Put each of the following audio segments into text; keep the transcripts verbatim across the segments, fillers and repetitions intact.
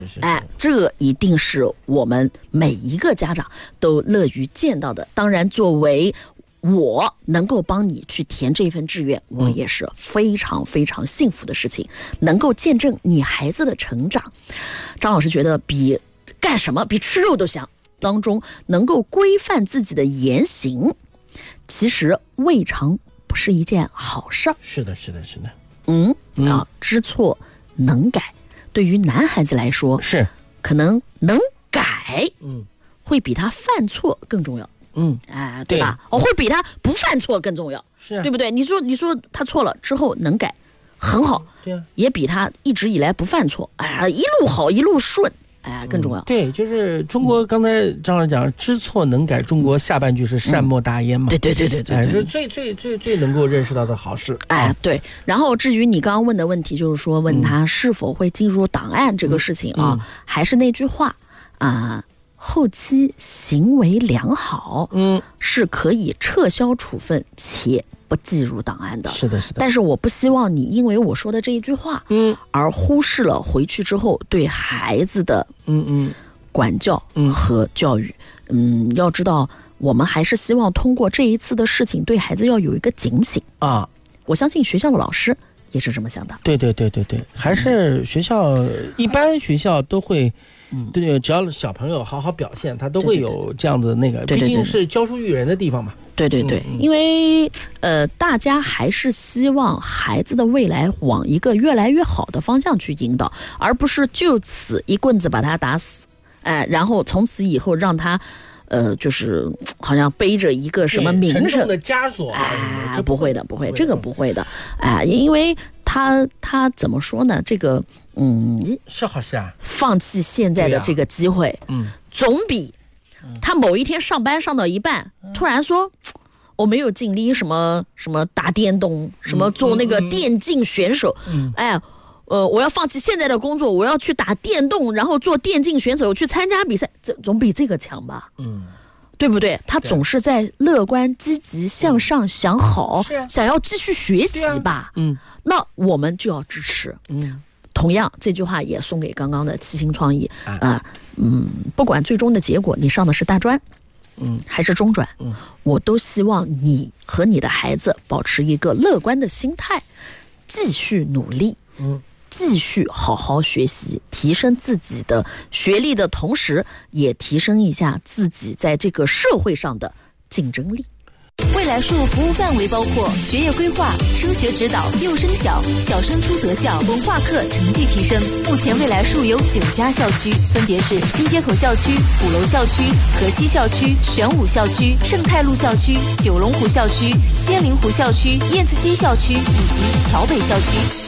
哎，这个一定是我们每一个家长都乐于见到的。当然，作为我能够帮你去填这份志愿，我也是非常非常幸福的事情，能够见证你孩子的成长。张老师觉得比干什么比吃肉都香，当中能够规范自己的言行，其实未尝不是一件好事儿。 是的，是的，是的。 嗯啊，知错能改，对于男孩子来说是可能能改， 嗯， 会比他犯错更重要。 嗯， 哎，对吧？哦，会比他不犯错更重要， 是、啊， 对不对？你说，你说他错了之后能改，很好， 对啊， 也比他一直以来不犯错，哎呀，一路好一路顺，哎，更重要。 嗯、对，就是中国刚才张老师讲，知错能改，中国下半句是善莫大焉嘛？ 对对对对对， 哎，是最最最最能够认识到的好事。 哎，对。然后至于你刚刚问的问题，就是说问他是否会进入档案这个事情啊， 嗯嗯、 还是那句话啊。呃后期行为良好， 嗯， 是可以撤销处分且不计入档案的。 是的，是的。 但是我不希望你因为我说的这一句话， 嗯， 而忽视了回去之后对孩子的嗯嗯管教和教育。嗯, 嗯，要知道，我们还是希望通过这一次的事情，对孩子要有一个警醒啊。 我相信学校的老师也是这么想的。 对对对对对，还是学校、嗯、一般学校都会。嗯，对，只要小朋友好好表现，他都会有这样子那个， 对对对， 毕竟是教书育人的地方嘛。 对对对，嗯、因为呃，大家还是希望孩子的未来往一个越来越好的方向去引导，而不是就此一棍子把他打死，哎，然后从此以后让他。呃，就是好像背着一个什么名声沉重的枷锁， 哎，不会的，不会，这个不会的，哎，因为他他怎么说呢？这个，嗯， 是好事啊， 放弃现在的这个机会， 嗯， 总比他某一天上班上到一半，嗯、突然说我没有尽力，什么什么打电动，什么做那个电竞选手， 嗯， 哎。呃，我要放弃现在的工作，我要去打电动，然后做电竞选手，去参加比赛，这总比这个强吧？ 嗯， 对不对？他总是在乐观、积极向上、想好， 嗯啊、 想要继续学习吧？ 啊、嗯， 那我们就要支持。 嗯， 同样，这句话也送给刚刚的七星创意啊、呃，嗯，不管最终的结果，你上的是大专， 嗯， 还是中专， 嗯， 我都希望你和你的孩子保持一个乐观的心态，继续努力， 嗯。 继续好好学习，提升自己的学历的同时，也提升一下自己在这个社会上的竞争力。 未来树服务范围包括学业规划、升学指导、幼升小、小升初择校、文化课成绩提升。目前未来树有九家校区，分别是新街口校区、鼓楼校区、河西校区、玄武校区、盛泰路校区、九龙湖校区、仙灵湖校区、燕子溪校区以及桥北校区。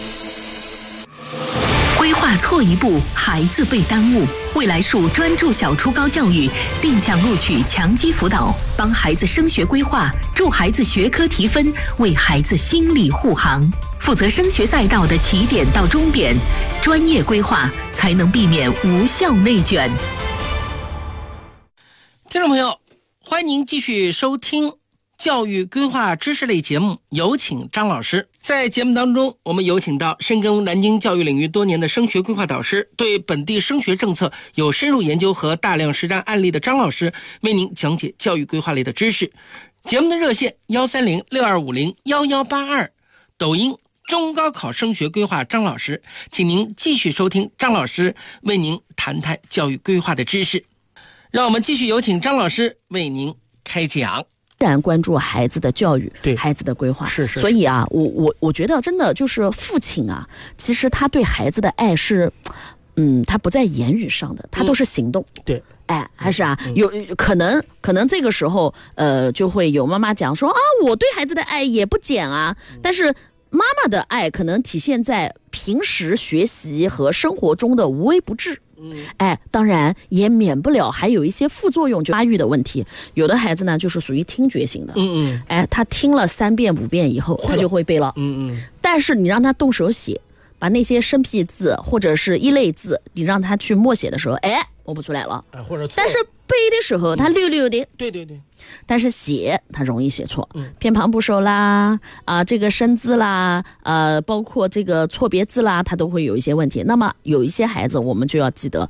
规划错一步，孩子被耽误。未来树专注小初高教育，定向录取，强基辅导，帮孩子升学规划，助孩子学科提分，为孩子心理护航，负责升学赛道的起点到终点，专业规划才能避免无效内卷。 听众朋友，欢迎您继续收听教育规划知识类节目，有请张老师。在节目当中，我们有请到深耕南京教育领域多年的升学规划导师，对本地升学政策有深入研究和大量实战案例的张老师，为您讲解教育规划类的知识。节目的热线一三零六二五零一一八二，抖音中高考升学规划张老师，请您继续收听张老师为您谈谈教育规划的知识。让我们继续有请张老师为您开讲。 自然关注孩子的教育， 对孩子的规划， 是是是。 所以啊，我我我觉得真的就是父亲啊，其实他对孩子的爱是，嗯，他不在言语上的，他都是行动。 嗯、对， 哎，还是啊，嗯、有可能可能这个时候，呃，就会有妈妈讲说啊，我对孩子的爱也不减啊，嗯、但是妈妈的爱可能体现在平时学习和生活中的无微不至。嗯，哎，当然也免不了还有一些副作用，就发育的问题。有的孩子呢，就是属于听觉型的， 嗯嗯， 哎，他听了三遍五遍以后，他就会背了， 嗯嗯。 但是你让他动手写，把那些生僻字或者是一类字，你让他去默写的时候，哎，摸不出来了， 哎，或者错。 但是背的时候他溜溜的， 嗯、对对对。 但是写他容易写错， 嗯， 偏旁部首啦，啊、呃，这个生字啦，呃，包括这个错别字啦，他都会有一些问题。那么有一些孩子，我们就要记得，